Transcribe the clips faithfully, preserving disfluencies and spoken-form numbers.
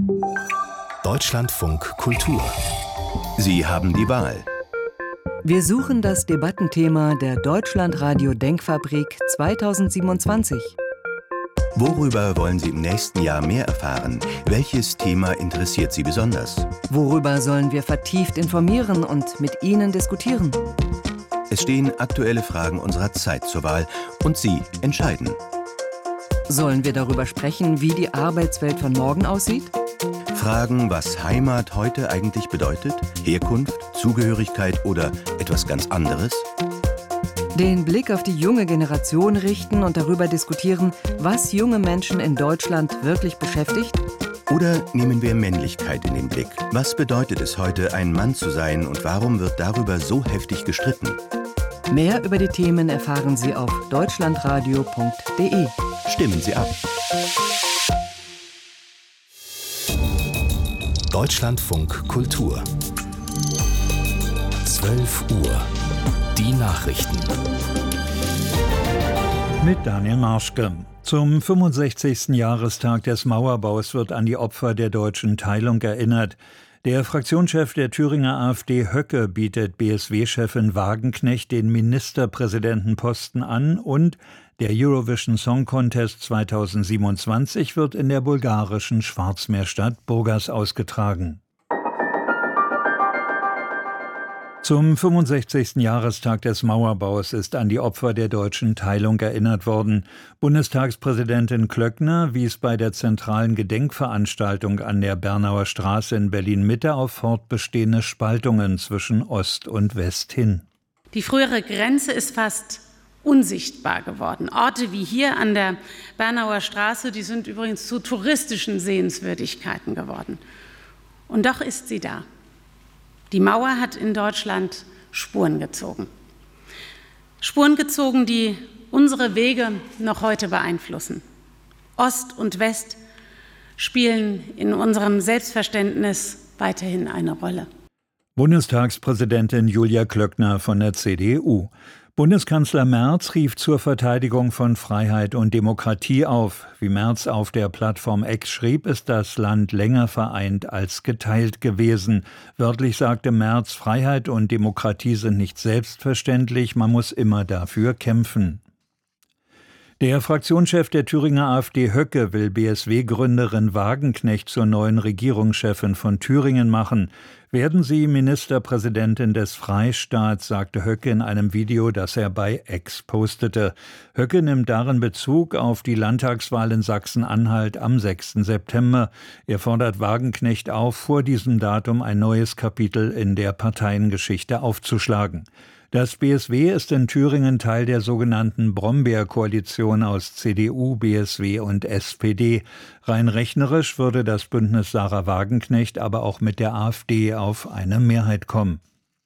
Deutschlandfunk Kultur. Sie haben die Wahl. Wir suchen das Debattenthema der Deutschlandradio Denkfabrik zweitausendsiebenundzwanzig. Worüber wollen Sie im nächsten Jahr mehr erfahren? Welches Thema interessiert Sie besonders? Worüber sollen wir vertieft informieren und mit Ihnen diskutieren? Es stehen aktuelle Fragen unserer Zeit zur Wahl und Sie entscheiden. Sollen wir darüber sprechen, wie die Arbeitswelt von morgen aussieht? Fragen, was Heimat heute eigentlich bedeutet? Herkunft, Zugehörigkeit oder etwas ganz anderes? Den Blick auf die junge Generation richten und darüber diskutieren, was junge Menschen in Deutschland wirklich beschäftigt? Oder nehmen wir Männlichkeit in den Blick? Was bedeutet es heute, ein Mann zu sein und warum wird darüber so heftig gestritten? Mehr über die Themen erfahren Sie auf deutschlandradio punkt de. Stimmen Sie ab. Deutschlandfunk Kultur. zwölf Uhr. Die Nachrichten. Mit Daniel Marschke. Zum fünfundsechzigsten Jahrestag des Mauerbaus wird an die Opfer der deutschen Teilung erinnert. Der Fraktionschef der Thüringer AfD Höcke bietet B S W-Chefin Wagenknecht den Ministerpräsidentenposten an und der Eurovision Song Contest zweitausendsiebenundzwanzig wird in der bulgarischen Schwarzmeerstadt Burgas ausgetragen. Zum fünfundsechzigsten Jahrestag des Mauerbaus ist an die Opfer der deutschen Teilung erinnert worden. Bundestagspräsidentin Klöckner wies bei der zentralen Gedenkveranstaltung an der Bernauer Straße in Berlin-Mitte auf fortbestehende Spaltungen zwischen Ost und West hin. Die frühere Grenze ist fast unsichtbar geworden. Orte wie hier an der Bernauer Straße, die sind übrigens zu touristischen Sehenswürdigkeiten geworden. Und doch ist sie da. Die Mauer hat in Deutschland Spuren gezogen. Spuren gezogen, die unsere Wege noch heute beeinflussen. Ost und West spielen in unserem Selbstverständnis weiterhin eine Rolle. Bundestagspräsidentin Julia Klöckner von der C D U. Bundeskanzler Merz rief zur Verteidigung von Freiheit und Demokratie auf. Wie Merz auf der Plattform X schrieb, ist das Land länger vereint als geteilt gewesen. Wörtlich sagte Merz, Freiheit und Demokratie sind nicht selbstverständlich, man muss immer dafür kämpfen. Der Fraktionschef der Thüringer AfD Höcke will B S W-Gründerin Wagenknecht zur neuen Regierungschefin von Thüringen machen. Werden Sie Ministerpräsidentin des Freistaats, sagte Höcke in einem Video, das er bei X postete. Höcke nimmt darin Bezug auf die Landtagswahl in Sachsen-Anhalt am sechsten September. Er fordert Wagenknecht auf, vor diesem Datum ein neues Kapitel in der Parteiengeschichte aufzuschlagen. Das B S W ist in Thüringen Teil der sogenannten Brombeer-Koalition aus C D U, B S W und S P D. Rein rechnerisch würde das Bündnis Sarah Wagenknecht aber auch mit der AfD auf eine Mehrheit kommen.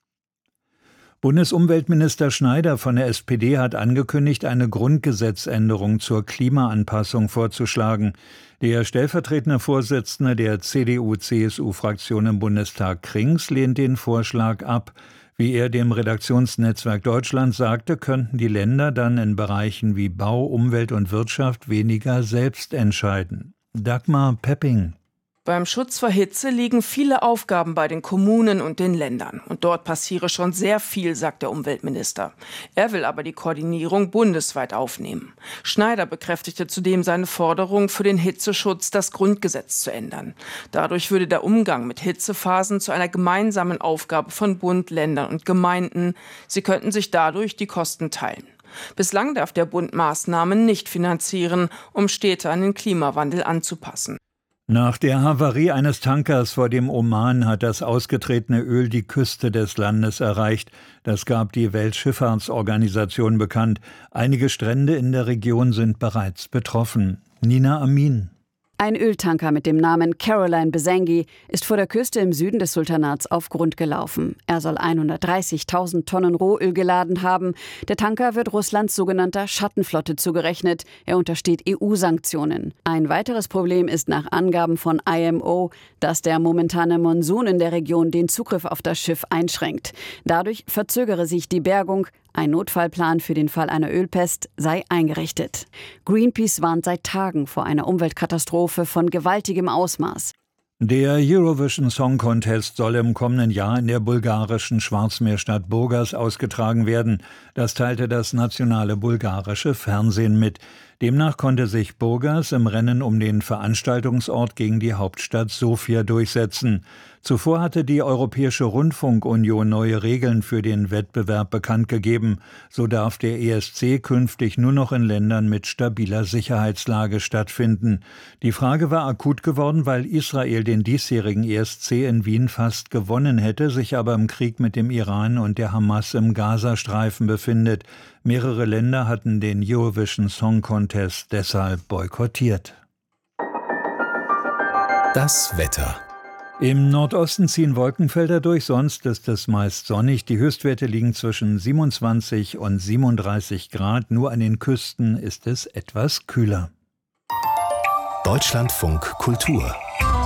Bundesumweltminister Schneider von der S P D hat angekündigt, eine Grundgesetzänderung zur Klimaanpassung vorzuschlagen. Der stellvertretende Vorsitzende der C D U-C S U-Fraktion im Bundestag Krings lehnt den Vorschlag ab. Wie er dem Redaktionsnetzwerk Deutschland sagte, könnten die Länder dann in Bereichen wie Bau, Umwelt und Wirtschaft weniger selbst entscheiden. Dagmar Pepping. Beim Schutz vor Hitze liegen viele Aufgaben bei den Kommunen und den Ländern. Und dort passiere schon sehr viel, sagt der Umweltminister. Er will aber die Koordinierung bundesweit aufnehmen. Schneider bekräftigte zudem seine Forderung, für den Hitzeschutz das Grundgesetz zu ändern. Dadurch würde der Umgang mit Hitzephasen zu einer gemeinsamen Aufgabe von Bund, Ländern und Gemeinden. Sie könnten sich dadurch die Kosten teilen. Bislang darf der Bund Maßnahmen nicht finanzieren, um Städte an den Klimawandel anzupassen. Nach der Havarie eines Tankers vor dem Oman hat das ausgetretene Öl die Küste des Landes erreicht. Das gab die Weltschifffahrtsorganisation bekannt. Einige Strände in der Region sind bereits betroffen. Nina Amin. Ein Öltanker mit dem Namen Caroline Besengi ist vor der Küste im Süden des Sultanats auf Grund gelaufen. Er soll hundertdreißigtausend Tonnen Rohöl geladen haben. Der Tanker wird Russlands sogenannter Schattenflotte zugerechnet. Er untersteht E U-Sanktionen. Ein weiteres Problem ist nach Angaben von I M O, dass der momentane Monsun in der Region den Zugriff auf das Schiff einschränkt. Dadurch verzögere sich die Bergung. Ein Notfallplan für den Fall einer Ölpest sei eingerichtet. Greenpeace warnt seit Tagen vor einer Umweltkatastrophe von gewaltigem Ausmaß. Der Eurovision Song Contest soll im kommenden Jahr in der bulgarischen Schwarzmeerstadt Burgas ausgetragen werden. Das teilte das nationale bulgarische Fernsehen mit. Demnach konnte sich Burgas im Rennen um den Veranstaltungsort gegen die Hauptstadt Sofia durchsetzen. Zuvor hatte die Europäische Rundfunkunion neue Regeln für den Wettbewerb bekannt gegeben. So darf der E S C künftig nur noch in Ländern mit stabiler Sicherheitslage stattfinden. Die Frage war akut geworden, weil Israel den diesjährigen E S C in Wien fast gewonnen hätte, sich aber im Krieg mit dem Iran und der Hamas im Gazastreifen befindet. Mehrere Länder hatten den Eurovision Song Contest deshalb boykottiert. Das Wetter. Im Nordosten ziehen Wolkenfelder durch, sonst ist es meist sonnig. Die Höchstwerte liegen zwischen siebenundzwanzig und siebenunddreißig Grad. Nur an den Küsten ist es etwas kühler. Deutschlandfunk Kultur.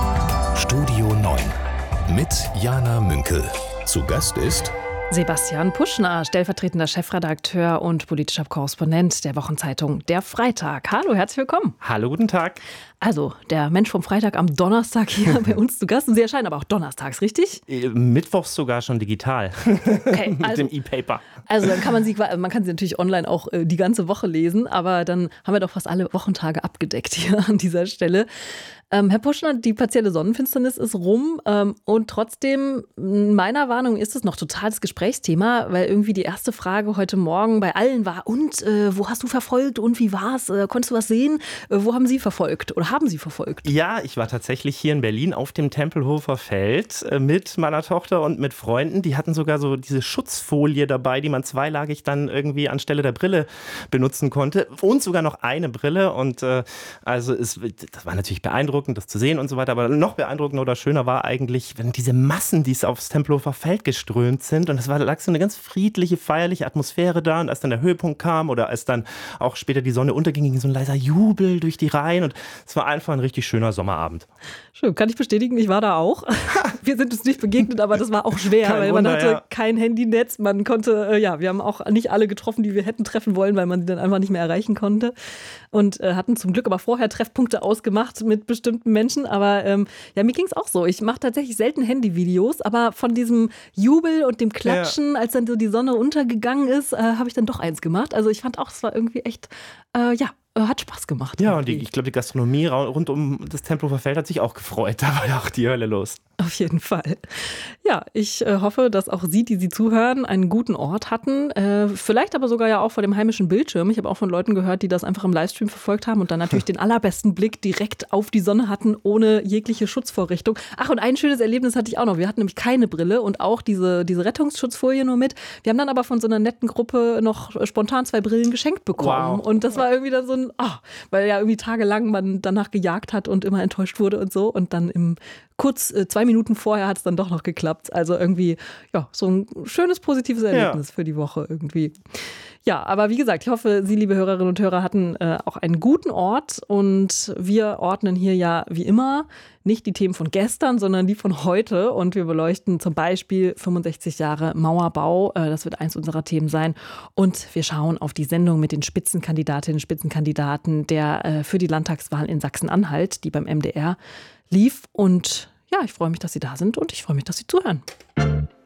Studio neun mit Jana Münkel. Zu Gast ist Sebastian Puschner, stellvertretender Chefredakteur und politischer Korrespondent der Wochenzeitung Der Freitag. Hallo, herzlich willkommen. Hallo, guten Tag. Also, der Mensch vom Freitag am Donnerstag hier bei uns zu Gast. Und Sie erscheinen aber auch donnerstags, richtig? Mittwochs sogar schon digital. Okay, Mit also, dem E-Paper. Also dann kann man sie, man kann sie natürlich online auch äh, die ganze Woche lesen, aber dann haben wir doch fast alle Wochentage abgedeckt hier an dieser Stelle. Ähm, Herr Puschner, die partielle Sonnenfinsternis ist rum ähm, und trotzdem, in meiner Warnung ist es noch total das Gesprächsthema, weil irgendwie die erste Frage heute Morgen bei allen war, und äh, wo hast du verfolgt und wie war's? Äh, konntest du was sehen? Äh, wo haben Sie verfolgt oder haben Sie verfolgt? Ja, ich war tatsächlich hier in Berlin auf dem Tempelhofer Feld äh, mit meiner Tochter und mit Freunden. Die hatten sogar so diese Schutzfolie dabei, die man zweilagig dann irgendwie anstelle der Brille benutzen konnte und sogar noch eine Brille und äh, also es, das war natürlich beeindruckend, das zu sehen und so weiter, aber noch beeindruckender oder schöner war eigentlich, wenn diese Massen, die es aufs Tempelhofer Feld geströmt sind und es war, lag so eine ganz friedliche, feierliche Atmosphäre da und als dann der Höhepunkt kam oder als dann auch später die Sonne unterging, ging so ein leiser Jubel durch die Reihen und es war einfach ein richtig schöner Sommerabend. Schön, kann ich bestätigen, ich war da auch. Wir sind uns nicht begegnet, aber das war auch schwer, Kein weil Wunder, man hatte ja. kein Handynetz, man konnte, äh, ja, wir haben auch nicht alle getroffen, die wir hätten treffen wollen, weil man sie dann einfach nicht mehr erreichen konnte und äh, hatten zum Glück aber vorher Treffpunkte ausgemacht mit bestimmten Menschen, aber ähm, ja, mir ging es auch so. Ich mache tatsächlich selten Handyvideos, aber von diesem Jubel und dem Klatschen, ja. als dann so die Sonne untergegangen ist, äh, habe ich dann doch eins gemacht. Also ich fand auch, es war irgendwie echt, äh, ja, hat Spaß gemacht. Ja, und die, ich glaube, die Gastronomie rund um das Tempelhofer Feld hat sich auch gefreut. Da war ja auch die Hölle los. Auf jeden Fall. Ja, ich äh, hoffe, dass auch Sie, die Sie zuhören, einen guten Ort hatten. Äh, vielleicht aber sogar ja auch vor dem heimischen Bildschirm. Ich habe auch von Leuten gehört, die das einfach im Livestream verfolgt haben und dann natürlich den allerbesten Blick direkt auf die Sonne hatten, ohne jegliche Schutzvorrichtung. Ach, und ein schönes Erlebnis hatte ich auch noch. Wir hatten nämlich keine Brille und auch diese, diese Rettungsschutzfolie nur mit. Wir haben dann aber von so einer netten Gruppe noch spontan zwei Brillen geschenkt bekommen. Wow. Und das war irgendwie dann so ein, oh, weil ja irgendwie tagelang man danach gejagt hat und immer enttäuscht wurde und so. Und dann im kurz äh, zwei Minuten vorher hat es dann doch noch geklappt. Also irgendwie, ja, so ein schönes, positives Erlebnis ja. für die Woche irgendwie. Ja, aber wie gesagt, ich hoffe, Sie, liebe Hörerinnen und Hörer, hatten äh, auch einen guten Ort. Und wir ordnen hier ja wie immer nicht die Themen von gestern, sondern die von heute. Und wir beleuchten zum Beispiel fünfundsechzig Jahre Mauerbau. Äh, das wird eins unserer Themen sein. Und wir schauen auf die Sendung mit den Spitzenkandidatinnen, Spitzenkandidaten der äh, für die Landtagswahl in Sachsen-Anhalt, die beim M D R lief. Und ja, ich freue mich, dass Sie da sind und ich freue mich, dass Sie zuhören.